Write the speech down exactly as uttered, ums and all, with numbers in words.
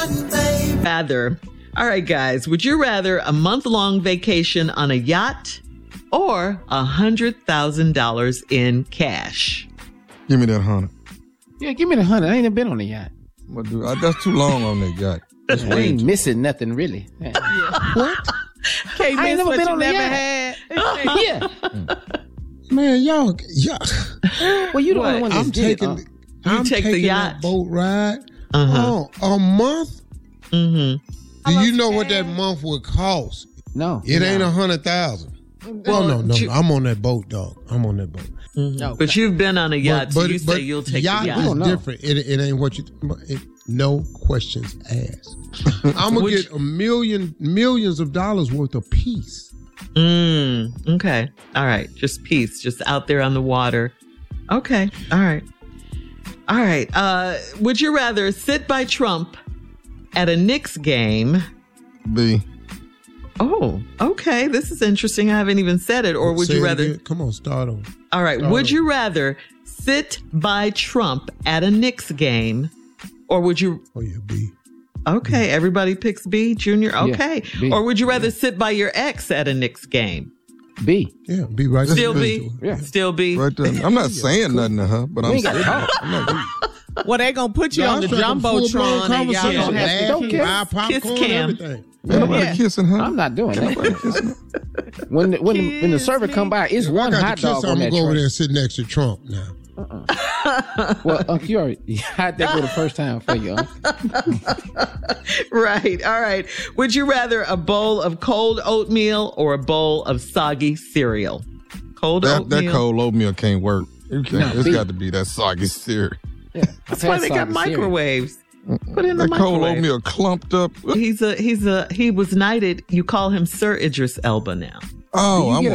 Rather, all right, guys, would you rather a month-long vacation on a yacht or a hundred thousand dollars in cash? Give me that hundred. Yeah, give me the hundred. I ain't been on a yacht. Well, dude, I, that's too long on that yacht. That's I ain't missing nothing really. Yeah. What? Can't I ain't never been on never a yacht. had. Yeah. Man, y'all, y'all. Well, you the What? only one that's I'm did, taking, uh, You I'm take the taking yacht. that boat ride. Uh-huh. Oh, a month? Mm-hmm. Do you know what that month would cost? No. It no. ain't a hundred thousand. Well, no, no, you- I'm on that boat, dog. I'm on that boat. Mm-hmm. No. But you've been on a yacht, so you say you'll take yacht the yacht. is don't know. different. It, it ain't what you. It, no questions asked. I'm gonna Would get a million, millions of dollars worth of peace. Mm, okay. All right. Just peace, just out there on the water. Okay. All right. All right. Uh, would you rather sit by Trump at a Knicks game? B. Oh, okay. This is interesting. I haven't even said it. Or would Say you it rather? again. Come on, start on. All right. Start Would on. you rather sit by Trump at a Knicks game? Or would you? Oh yeah, B. Okay. Everybody picks B, Junior. Yeah, Okay. B. Or would you rather sit by your ex at a Knicks game? B. Yeah, B right there. Still B? Yeah. Still B? Right there. I'm not saying nothing to her, but We I'm ain't got to saying talk. I'm not, Well, they gonna put you Y'all on the struck a full-blown jumbotron and y'all conversation. gonna have Laugh, to Don't kiss. buy popcorn, Kiss Cam. everything. ain't nobody Yeah. kissing her. I'm not doing that. When the, when the, when the server come by, it's If one I got hot to kiss dog her, on I'm that gonna go over tray. there and sit next to Trump now. Well, Uncle, you already how'd that go the first time for you? Uncle? Right. All right. Would you rather a bowl of cold oatmeal or a bowl of soggy cereal? Cold That, oatmeal. that cold oatmeal can't work. You can't. No, it's B. got to be that soggy cereal. Yeah, That's why they got microwaves. Put in the That cold microwave. oatmeal clumped up. He's a he's a he was knighted. You call him Sir Idris Elba now. Oh, You I'm get